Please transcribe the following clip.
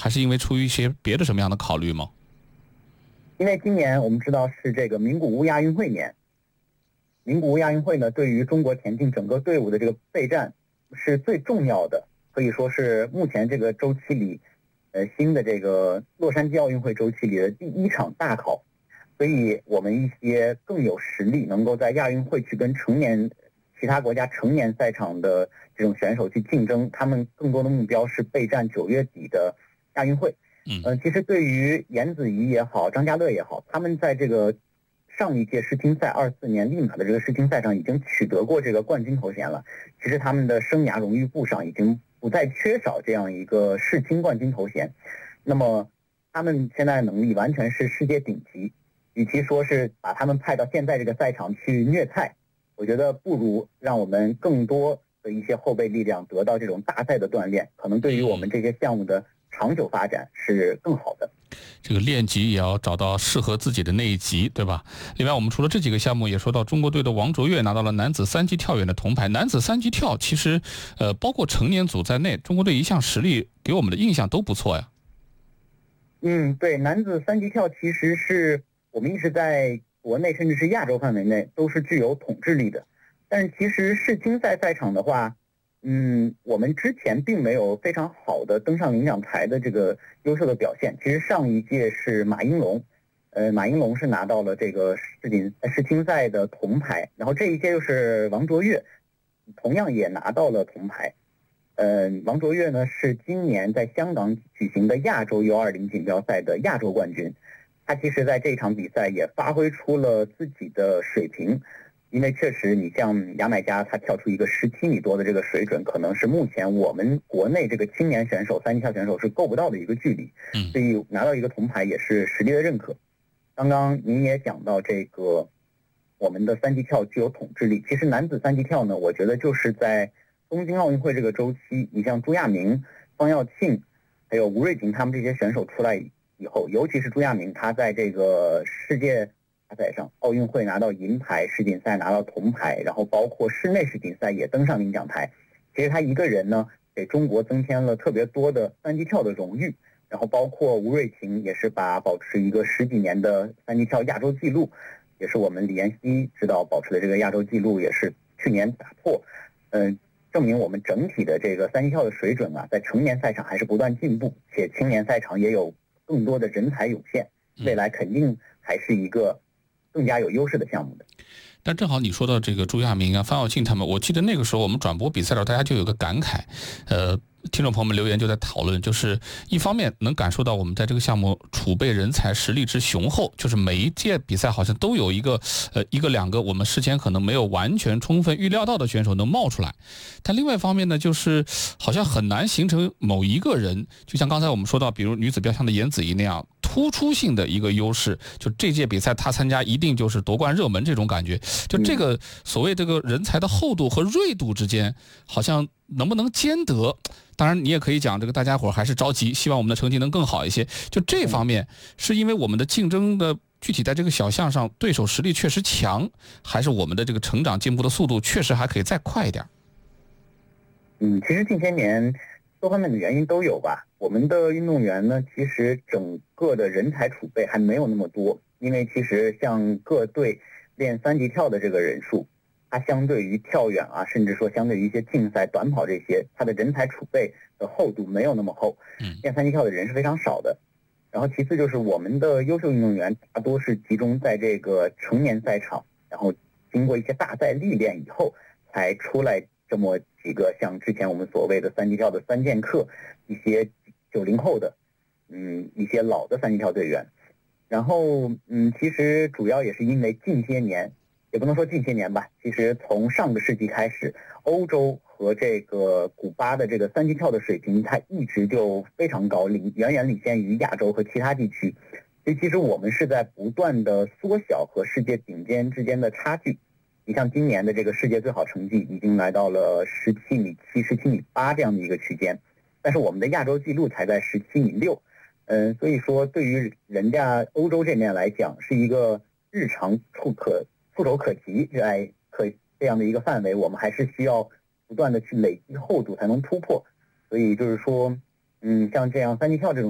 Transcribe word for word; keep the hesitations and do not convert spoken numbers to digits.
还是因为出于一些别的什么样的考虑吗？ 因为今年我们知道是这个名古屋亚运会年，名古屋亚运会呢，对于中国田径整个队伍的这个备战是最重要的，可以说是目前这个周期里，呃，新的这个洛杉矶奥运会周期里的第一场大考。所以我们一些更有实力，能够在亚运会去跟成年其他国家成年赛场的这种选手去竞争，他们更多的目标是备战九月底的亚运会。 嗯， 呃，其实对于颜子怡也好，张家乐也好，他们在这个上一届世青赛二四年利马的这个世青赛上已经取得过这个冠军头衔了。其实他们的生涯荣誉簿上已经不再缺少这样一个世青冠军头衔。那么他们现在的能力完全是世界顶级，与其说是把他们派到现在这个赛场去虐菜，我觉得不如让我们更多的一些后备力量得到这种大赛的锻炼，可能对于我们这些项目的长久发展是更好的。 这个练级也要找到适合自己的那一级，对吧？另外我们除了这几个项目，也说到中国队的王卓越拿到了男子三级跳远的铜牌。男子三级跳其实呃，包括成年组在内，中国队一项实力给我们的印象都不错呀。 嗯，对，男子三级跳其实是我们一直在国内甚至是亚洲范围内都是具有统治力的。但是其实世青赛赛场的话，嗯，我们之前并没有非常好的登上领奖台的这个优秀的表现。其实上一届是马英龙，呃，马英龙是拿到了这个世锦世青赛的铜牌，然后这一届又是王卓越，同样也拿到了铜牌。呃，王卓越呢是今年在香港举行的亚洲 U 二十 锦标赛的亚洲冠军。他其实在这场比赛也发挥出了自己的水平。因为确实，你像牙买加，他跳出一个十七米多的这个水准，可能是目前我们国内这个青年选手、三级跳选手是够不到的一个距离。所以拿到一个铜牌也是实力的认可。刚刚您也讲到这个，我们的三级跳具有统治力。其实男子三级跳呢，我觉得就是在东京奥运会这个周期，你像朱亚明、方耀庆，还有吴瑞婷他们这些选手出来以后，尤其是朱亚明，他在这个世界大赛上，奥运会拿到银牌，世锦赛拿到铜牌，然后包括室内世锦赛也登上领奖台。其实他一个人呢，给中国增添了特别多的三级跳的荣誉。然后包括吴瑞婷也是把保持一个十几年的三级跳亚洲纪录，也是我们李妍希指导保持的这个亚洲纪录，也是去年打破。嗯、呃，证明我们整体的这个三级跳的水准啊，在成年赛场还是不断进步，且青年赛场也有更多的人才涌现，未来肯定还是一个更加有优势的项目的。 但正好你说到这个朱亚明啊、方耀庆他们，我记得那个时候我们转播比赛的时候，大家就有个感慨，呃，听众朋友们留言就在讨论，就是一方面能感受到我们在这个项目储备人才实力之雄厚，就是每一届比赛好像都有一个呃一个两个我们事前可能没有完全充分预料到的选手能冒出来。但另外一方面呢，就是好像很难形成某一个人，就像刚才我们说到，比如女子标枪的颜子怡那样突出性的一个优势，就这届比赛他参加一定就是夺冠热门这种感觉。就这个所谓这个人才的厚度和锐度之间，好像能不能兼得？当然，你也可以讲这个大家伙还是着急，希望我们的成绩能更好一些。就这方面，是因为我们的竞争的具体在这个小项上，对手实力确实强，还是我们的这个成长进步的速度确实还可以再快一点？ 嗯，其实近些年多方面的原因都有吧。我们的运动员呢，其实整个的人才储备还没有那么多，因为其实像各队练三级跳的这个人数，它相对于跳远啊，甚至说相对于一些竞赛短跑这些，它的人才储备的厚度没有那么厚。练三级跳的人是非常少的。然后其次就是我们的优秀运动员大多是集中在这个成年赛场，然后经过一些大赛历练以后，才出来这么几个像之前我们所谓的三级跳的三剑客，一些九零后的，嗯，一些老的三级跳队员。然后，嗯，其实主要也是因为近些年，也不能说近些年吧，其实从上个世纪开始，欧洲和这个古巴的这个三级跳的水平，它一直就非常高，领远远领先于亚洲和其他地区。所以其实我们是在不断的缩小和世界顶尖之间的差距。你像今年的这个世界最好成绩已经来到了十七米七、十七米八这样的一个区间，但是我们的亚洲纪录才在十七米六。嗯，所以说对于人家欧洲这面来讲，是一个日常触可触手可及在可这样的一个范围，我们还是需要不断的去累积厚度才能突破。所以就是说，嗯，像这样三级跳这种